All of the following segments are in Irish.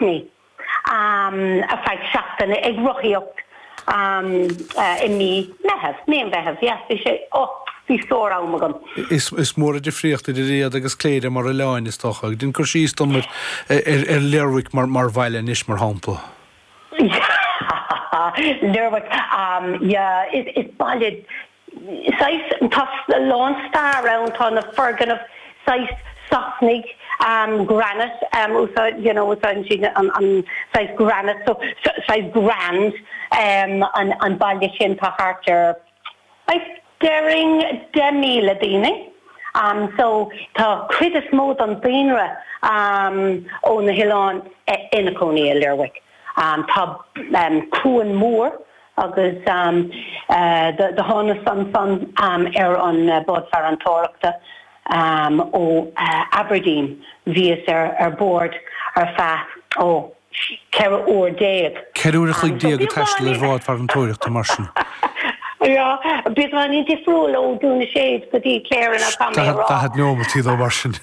Sasni a feid seachtain ag rochiíocht I mí mehef, mé bheitheh, fi sé hí stór ámagan. Is mór a difriocht idir riad agus cléide mar a leáin is tocha. Din chur síos domar Lerwick mar bhaile níos mar hampla. Lerwick, is ballad sais tas lawn star around on the fergan of sais Sosnig granite on sais granite so sais grand on baldachin to harter daring demi ladini so ta critis mode on binra on the hill on in a coney Lerwick ta Coen Moore agus the Honest son on Bod Farantorachta ó Aberdeen vías board fa Ceithre uair déag. Ceithre uair chuig déag a teistil ar bhád Farantóireachta marsin. Ja, bit man in difriúil ó dúna séad go dtí Claire na camera. That had no tíad ó marsin.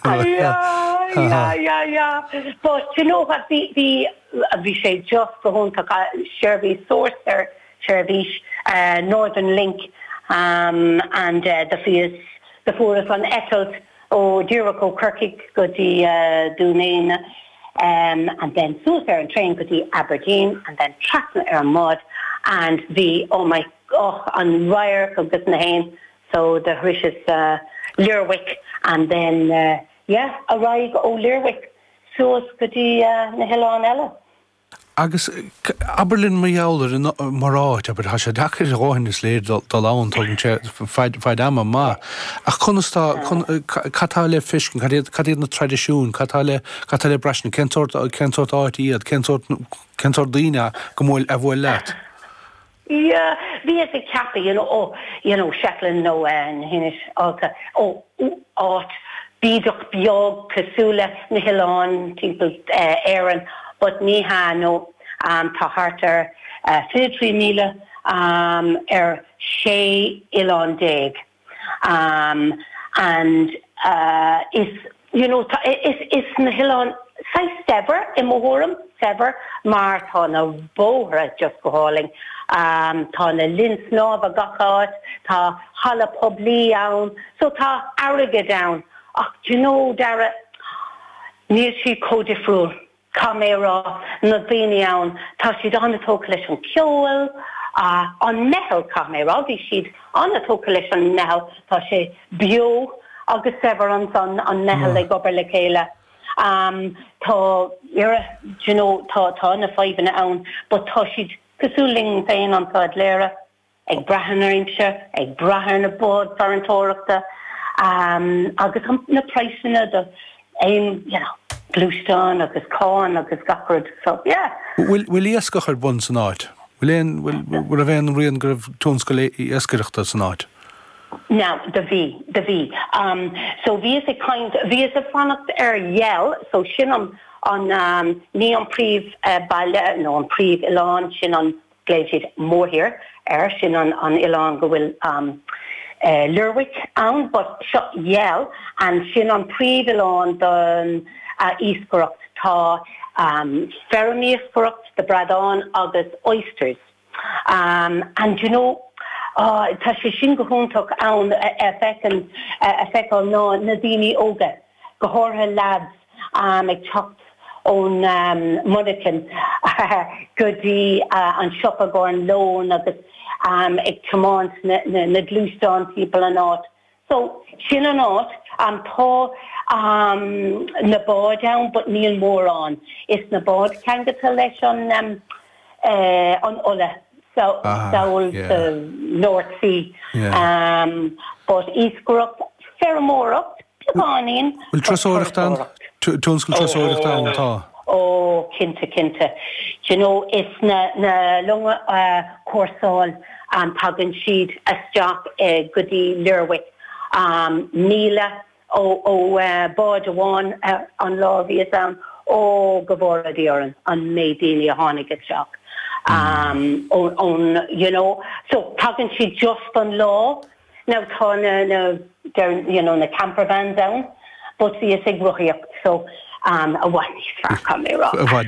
Yeah. But you know what we say just go home to Sherby Sourcer, Sherby Northern Link and the forest on Eccles or Jericho Kirkig go the Dunane and then Sourcer and train go the Aberdeen and then Trasna Mud and the on Ryer go Gusnahain so the Hrishis Lerwick and then a Rye go Lerwick so go the Nahilon Ella. Agus Aberlin Mayaler in Marat, but has a dacker rohin is laid the lawn talking fight ama ma. A consta catale fish can cadid the tradition, catale brashing, Kentort artiad, Kentort Dina, Gomol Avolat. Yeah, we as a cappy, Shetland no and Hinish alta art Bidok Biog, Kasula, Nihilon, people Aaron. But ní ha no tá hartar 53 míle sé Ilon déag and is na Hilon sais sever I Mohorum sever mar tá na bóhra just go háling tá na linsnáv a gachat tá hala publi ann so tá airige down ach dara níl si codifriúil Camera na bhíine ann tá siad anna tóca leis an ceol an nehel camera bhí siad anna tóca leis an nehel tá sé bio agus sever an son an nehel le gobar le chéile tá tá na fibanna ann but tá siad cosúling féin an táid léire ag brathán aimse ag brathán na bod Farantóireachta agus na praisina do Bluestone, agus Cawn, agus Gafford, so yeah. Will Iescach ar bun san áit? Will a bhein rian gribh tónscoil Iescachta san áit? Now, the V. So V is a fannacht yell, so sin on neon príomh baile, no on príomh Ilan, sin on gléisiad mór here, sin on Ilan go bhfuil Lerwick ann, but yell, and sin on príomh Ilan don Eastcroft tá Ferroníoscroft, the Bradán agus oysters. And tá sé sin go húntaach ann effecal ná na daoine óga go hórtha lads ag chocht ón Mullican go dtí an siopa go an lón agus ag tomáint na glústán people an áit. So sin an áit tá na bád down, but níl mór an. Is na bád cangata leis an Ulla. So the North Sea. Yeah. But Eastcroft, Ferramore up, Panin. Will Trasóireacht an? Tónscoil Trasóireacht an tá. Kinta. It's na lunga Corsáil tagan siad isteach go dtí Lerwick. Míle bád amháin an lábhíos an go bhór dtíorann an médaoine a tháinig isteach. So tagan siad just an lá. Now tá na camper van down, but bhí ag ruchaíocht, so a bhain níos fearr camera.